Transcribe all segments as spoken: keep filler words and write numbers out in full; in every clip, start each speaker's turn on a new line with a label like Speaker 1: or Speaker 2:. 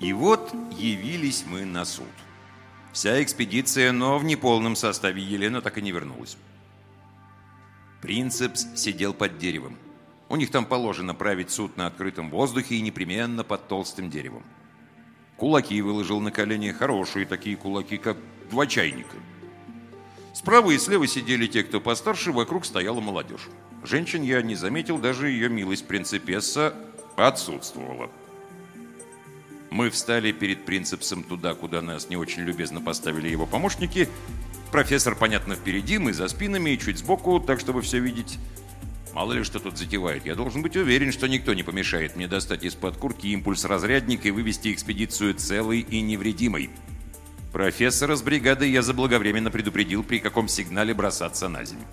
Speaker 1: И вот явились мы на суд. Вся экспедиция, но в неполном составе. Елена так и не вернулась. Принцепс сидел под деревом. У них там положено править суд на открытом воздухе и непременно под толстым деревом. Кулаки выложил на колени, хорошие такие кулаки, как два чайника. Справа и слева сидели те, кто постарше, вокруг стояла молодежь. Женщин я не заметил, даже ее милость принцепесса отсутствовала. Мы встали перед принцепсом туда, куда нас не очень любезно поставили его помощники. Профессор, понятно, впереди, мы за спинами и чуть сбоку, так, чтобы все видеть. Мало ли что тут затевает. Я должен быть уверен, что никто не помешает мне достать из-под куртки импульс-разрядник и вывести экспедицию целой и невредимой. Профессора с бригадой я заблаговременно предупредил, при каком сигнале бросаться на землю.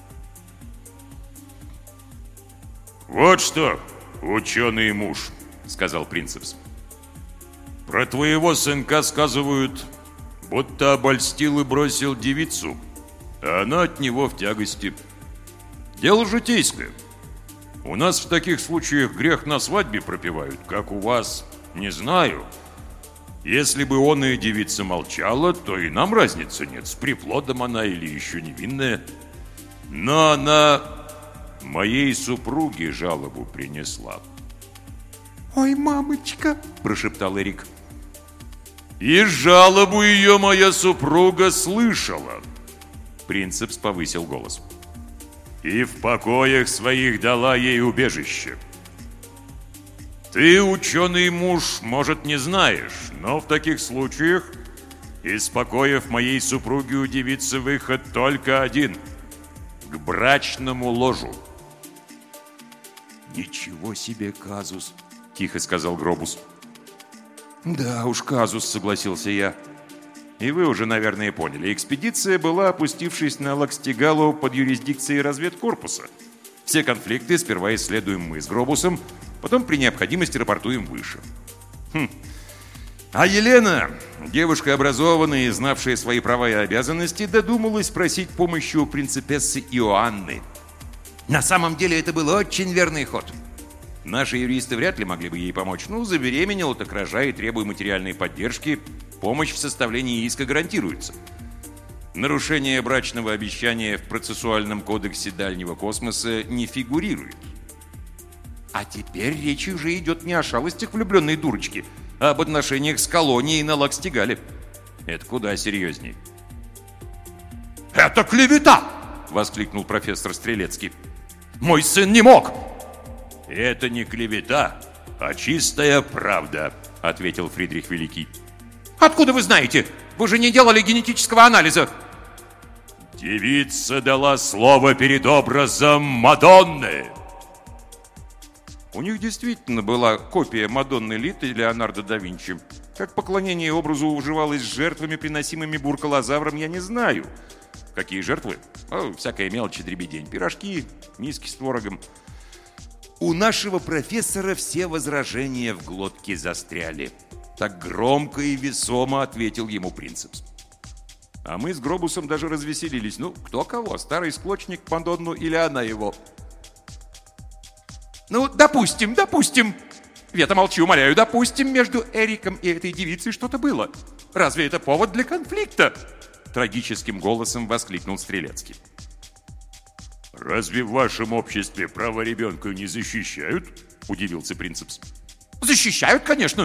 Speaker 2: «Вот что, ученый муж», — сказал принцепс. «Про твоего сынка сказывают, будто обольстил и бросил девицу, а она от него в тягости. Дело житейское. У нас в таких случаях грех на свадьбе пропевают, как у вас, не знаю. Если бы он и девица молчала, то и нам разницы нет, с приплодом она или еще невинная. Но она моей супруге жалобу принесла».
Speaker 1: «Ой, мамочка!» – прошептал Эрик.
Speaker 2: «И жалобу ее моя супруга слышала».
Speaker 1: Принцепс повысил голос.
Speaker 2: «И в покоях своих дала ей убежище. Ты, ученый муж, может, не знаешь, но в таких случаях из покоев моей супруги у девицы выход только один – к брачному ложу».
Speaker 1: «Ничего себе казус!» – тихо сказал Гробус. «Да уж, казус», – согласился я. И вы уже, наверное, поняли. Экспедиция была, опустившись на Лакстигалу, под юрисдикцией разведкорпуса. Все конфликты сперва исследуем мы с Гробусом, потом при необходимости рапортуем выше. Хм. А Елена, девушка образованная и знавшая свои права и обязанности, додумалась просить помощи у принцепессы Иоанны. На самом деле это был очень верный ход. Наши юристы вряд ли могли бы ей помочь. Ну, забеременела, так рожай, требуя материальной поддержки. Помощь в составлении иска гарантируется. Нарушение брачного обещания в процессуальном кодексе дальнего космоса не фигурирует. А теперь речь уже идет не о шалостях влюбленной дурочки, а об отношениях с колонией на Лакстигале. Это куда серьезней.
Speaker 2: «Это клевета!» — воскликнул профессор Стрелецкий. «Мой сын не мог!» «Это не клевета, а чистая правда», — ответил Фридрих Великий.
Speaker 3: «Откуда вы знаете? Вы же не делали генетического анализа!»
Speaker 2: «Девица дала слово перед образом Мадонны!»
Speaker 1: У них действительно была копия Мадонны Литы Леонардо да Винчи. Как поклонение образу уживалось с жертвами, приносимыми буркалозавром, я не знаю. Какие жертвы? О, всякая мелочь и дребедень. Пирожки, миски с творогом. У нашего профессора все возражения в глотке застряли. Так громко и весомо ответил ему принцепс. А мы с Гробусом даже развеселились. Ну, кто кого, старый склочник Мадонну или она его?
Speaker 3: Ну, допустим, допустим. Вета, молчи, умоляю, допустим, между Эриком и этой девицей что-то было. Разве это повод для конфликта?
Speaker 1: Трагическим голосом воскликнул Стрелецкий.
Speaker 2: «Разве в вашем обществе право ребенка не защищают?» – удивился принцепс.
Speaker 3: «Защищают, конечно.